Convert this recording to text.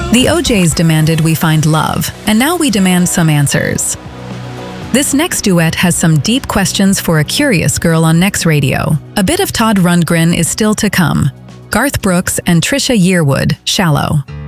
The OJs demanded we find love, and now we demand some answers. This next duet has some deep questions for a curious girl on Next Radio. A bit of Todd Rundgren is still to come. Garth Brooks and Trisha Yearwood, Shallow.